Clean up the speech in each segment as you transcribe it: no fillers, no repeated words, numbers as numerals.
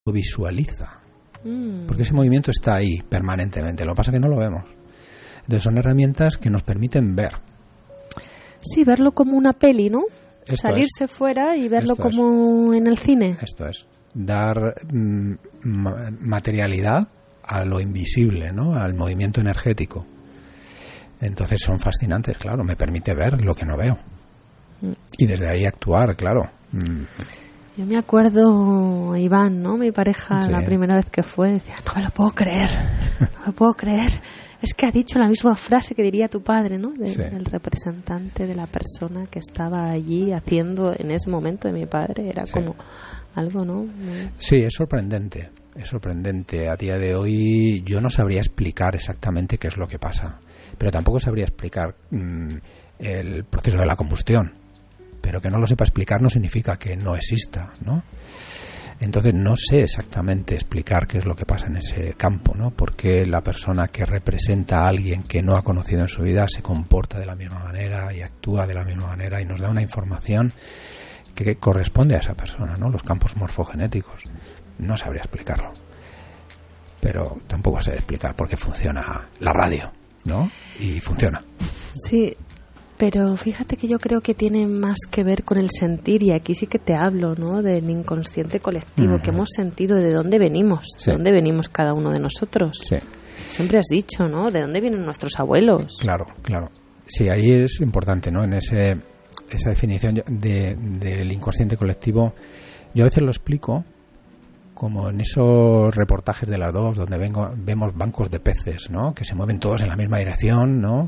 visualiza. Porque ese movimiento está ahí permanentemente. Lo que pasa es que no lo vemos. Entonces son herramientas que nos permiten ver. Sí, verlo como una peli, ¿no? Esto Salirse fuera y verlo Esto como en el cine. Esto es. Dar materialidad a lo invisible, ¿no? Al movimiento energético. Entonces son fascinantes, claro. Me permite ver lo que no veo. Y desde ahí actuar, claro. Yo me acuerdo, Iván, ¿no? Mi pareja, Sí. la primera vez que fue, decía, no me lo puedo creer, no me puedo creer. Es que ha dicho la misma frase que diría tu padre, ¿no? Sí. Del representante de la persona que estaba allí haciendo en ese momento de mi padre. Era Sí. como algo, ¿no? Sí, es sorprendente. Es sorprendente. A día de hoy yo no sabría explicar exactamente qué es lo que pasa. Pero tampoco sabría explicar el proceso de la combustión. Pero que no lo sepa explicar no significa que no exista, ¿no? Entonces no sé exactamente explicar qué es lo que pasa en ese campo, ¿no? Porque la persona que representa a alguien que no ha conocido en su vida se comporta de la misma manera y actúa de la misma manera y nos da una información que corresponde a esa persona, ¿no? Los campos morfogenéticos. No sabría explicarlo. Pero tampoco sé explicar por qué funciona la radio, ¿no? Y funciona. Sí. Pero fíjate que yo creo que tiene más que ver con el sentir, y aquí sí que te hablo, ¿no? Del inconsciente colectivo, que hemos sentido de dónde venimos, Sí. de dónde venimos cada uno de nosotros. Sí. Siempre has dicho, ¿no? ¿De dónde vienen nuestros abuelos? Claro, claro. Sí, ahí es importante, ¿no? En esa definición del inconsciente colectivo, yo a veces lo explico como en esos reportajes de las dos, donde vemos bancos de peces, ¿no? Que se mueven todos en la misma dirección, ¿no?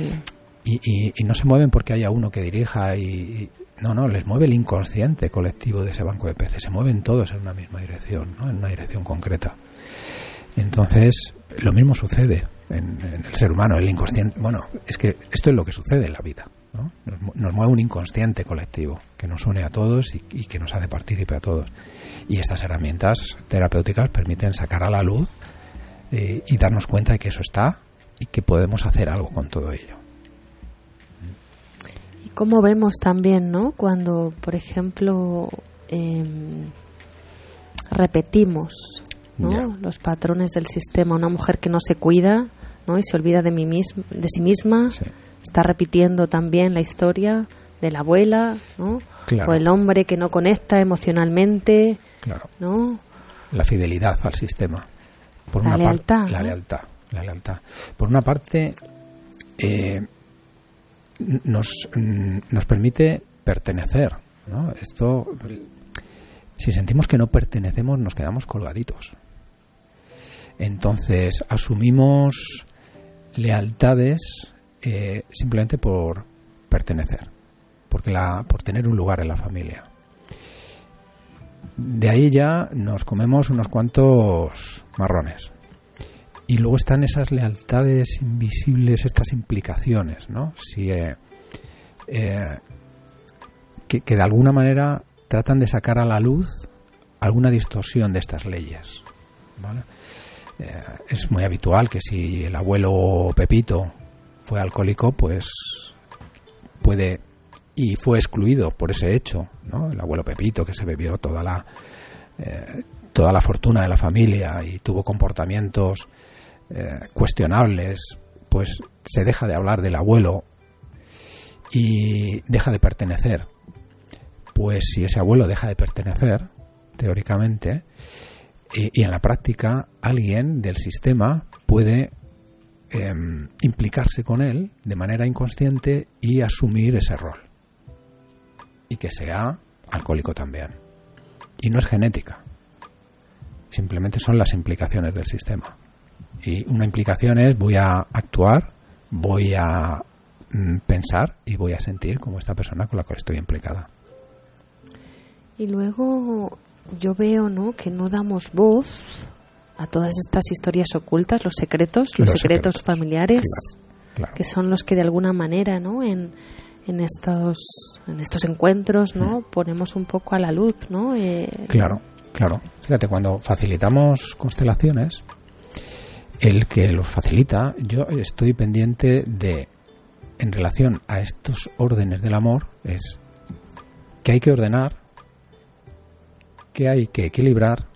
Y no se mueven porque haya uno que dirija no, les mueve el inconsciente colectivo de ese banco de peces, se mueven todos en una misma dirección, ¿no? En una dirección concreta. Entonces, lo mismo sucede en el ser humano, el inconsciente. Bueno, es que esto es lo que sucede en la vida, ¿no? Nos mueve un inconsciente colectivo que nos une a todos y que nos hace partícipe a todos. Y estas herramientas terapéuticas permiten sacar a la luz y darnos cuenta de que eso está y que podemos hacer algo con todo ello. Como vemos también, ¿no? Cuando, por ejemplo, repetimos, ¿no? Ya. Los patrones del sistema. Una mujer que no se cuida, ¿no? Y se olvida de sí misma, Sí. está repitiendo también la historia de la abuela, ¿no? Claro. O el hombre que no conecta emocionalmente, Claro. ¿no? La fidelidad al sistema. Por La una lealtad, la ¿no? lealtad. Por una parte, nos permite pertenecer, ¿no? Esto, si sentimos que no pertenecemos, nos quedamos colgaditos. Entonces, asumimos lealtades simplemente por pertenecer, por tener un lugar en la familia. De ahí ya nos comemos unos cuantos marrones. Y luego están esas lealtades invisibles, estas implicaciones, ¿no? Que de alguna manera tratan de sacar a la luz alguna distorsión de estas leyes, ¿vale? Es muy habitual que si el abuelo Pepito fue alcohólico, pues fue excluido por ese hecho, ¿no? El abuelo Pepito, que se bebió toda la fortuna de la familia y tuvo comportamientos cuestionables, pues se deja de hablar del abuelo y deja de pertenecer. Pues si ese abuelo deja de pertenecer, teóricamente, y en la práctica, alguien del sistema puede implicarse con él de manera inconsciente y asumir ese rol. Y que sea alcohólico también. Y no es genética. Simplemente son las implicaciones del sistema. Y una implicación es: voy a actuar, voy a pensar y voy a sentir como esta persona con la cual estoy implicada. Y luego yo veo, ¿no?, que no damos voz a todas estas historias ocultas, los secretos familiares, claro. Que son los que de alguna manera, ¿no?, en estos encuentros, ¿no?, ponemos un poco a la luz, ¿no? Claro. Fíjate, cuando facilitamos constelaciones, el que los facilita, yo estoy pendiente de, en relación a estos órdenes del amor, es que hay que ordenar, que hay que equilibrar